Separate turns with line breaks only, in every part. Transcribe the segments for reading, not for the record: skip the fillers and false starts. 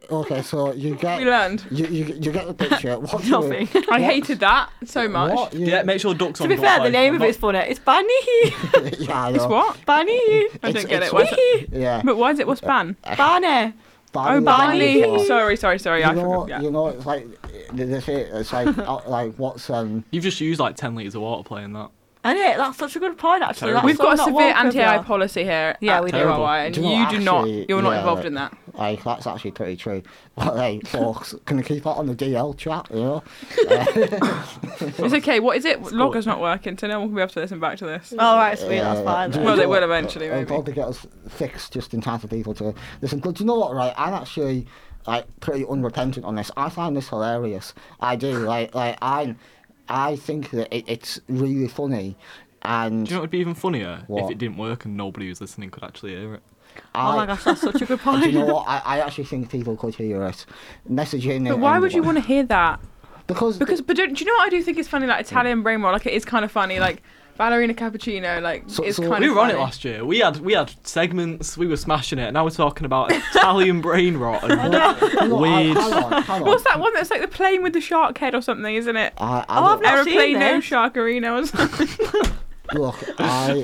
Okay, so you get...
We learned.
You get the picture. What
Nothing.
I hated that so much.
What?
Yeah, make sure ducks
To
on
be
the
fair, the name of it's funny. It's Bunny.
Yeah, I know.
It's what?
Bunny.
I don't get
it's-
it. What's it?
Yeah.
But why is it? What's ban?
Bunny.
Oh,
Barney.
Barney. Sorry. I
You
forgot. Yeah.
know, it's like it's like what's
You've just used like 10 litres of water playing that.
I know, that's such a good point, actually.
Terrible.
We've
That's
got a
so not
severe
woke of
anti-eye
you.
policy here.
Yeah,
at
we do.
TRY, and
Do you know
you
what,
do not.
actually,
You're not
yeah,
involved in that.
like that's actually pretty true. But hey, folks, can you keep that on the DL chat? You know.
It's okay. What is it? Logger's not working, so no one can be able to listen back to this.
All right, sweet, that's fine.
Do
then.
you
Well,
know
they will
what?
eventually,
I'll
maybe.
probably get us fixed just in time for people to listen. But do you know what? Right, I'm actually like pretty unrepentant on this. I find this hilarious. I do. I think that it's really funny. And
Do you know what would be even funnier?
What?
If it didn't work and nobody who's listening could actually hear it.
Oh my gosh, that's such a good
Do
point.
you know what? I actually think people could hear it. Messaging.
But why would you want to hear that?
Because
But do you know what I do think is funny? Like Italian brain rot, like it is kind of funny. Like ballerina cappuccino, like
So-
it's
so
kind
We
of
were on
funny.
it last year. We had segments. We were smashing it. Now we're talking about Italian brain rot and
you know,
weird.
hang on.
What's that one that's like the plane with the shark head or something, isn't it?
I
I've
don't-
not seen
Aeroplane no
this.
sharkarino or something.
Look, I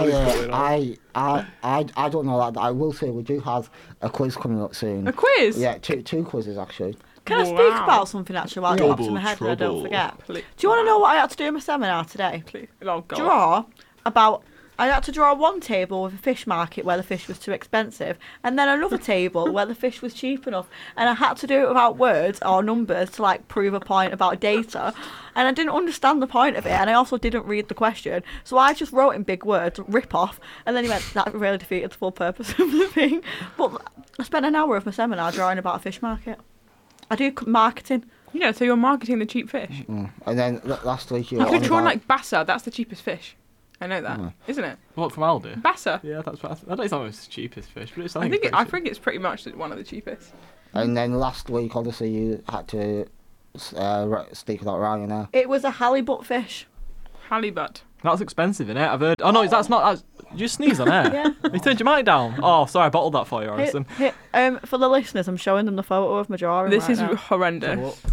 don't know that. I will say we do have a quiz coming up soon.
A quiz?
Yeah, two quizzes actually.
Can I speak
Wow.
about something actually while it pops in my head and I don't
Trouble.
forget?
Please.
Do you want to know what I had to do in my seminar today?
Please. Oh, God.
I had to draw one table with a fish market where the fish was too expensive, and then another table where the fish was cheap enough. And I had to do it without words or numbers to like prove a point about data. And I didn't understand the point of it, and I also didn't read the question. So I just wrote in big words, rip off, and then he went, that really defeated the full purpose of the thing. But I spent an hour of my seminar drawing about a fish market. I do marketing.
Yeah, so you're marketing the cheap fish.
And then last week you
You
were
could
on
have drawn
about-
like Bassa. That's the cheapest fish. I know that, isn't it?
What, from Aldi?
Bassa.
Yeah, that's what I don't know. It's not the cheapest fish, but it's
I think
pretty
I
cheap.
think it's pretty much one of the cheapest.
And then last week, obviously, you had to speak about Ryanair.
It was a halibut fish.
Halibut.
That's expensive, innit? I've heard. Oh no, that's not. Did you sneeze on air?
Yeah.
You turned your mic down. Oh, sorry, I bottled that for you, Harrison.
For the listeners, I'm showing them the photo of my drawing.
This
right
is
now.
horrendous.